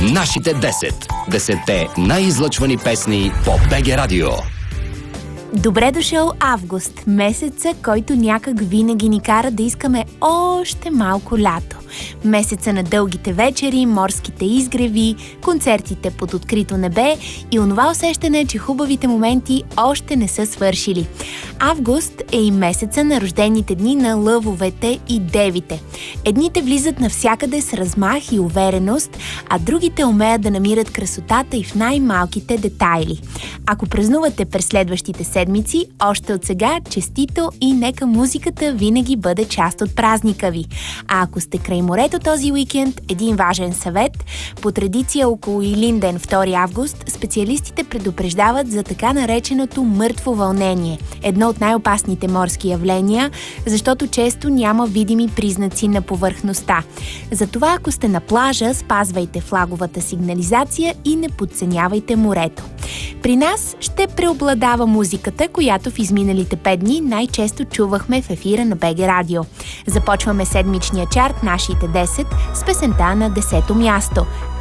Нашите 10. 10-те най-излъчвани песни по БГ Радио. Добре дошъл август, месеца, който някак винаги ни кара да искаме още малко лято. Месеца на дългите вечери, морските изгреви, концертите под открито небе и онова усещане, че хубавите моменти още не са свършили. Август е и месеца на рождените дни на лъвовете и девите. Едните влизат навсякъде с размах и увереност, а другите умеят да намират красотата и в най-малките детайли. Ако празнувате през следващите седмици, още от сега честито и нека музиката винаги бъде част от празника ви. А ако сте край морето този уикенд, един важен съвет. По традиция около Илинден 2 август, специалистите предупреждават за така нареченото мъртво вълнение. Едно от най-опасните морски явления, защото често няма видими признаци на повърхността. Затова, ако сте на плажа, спазвайте флаговата сигнализация и не подценявайте морето. При нас ще преобладава музиката, която в изминалите 5 дни най-често чувахме в ефира на БГ Радио. Започваме седмичния чарт, нашите 10, с песента на 10-то място.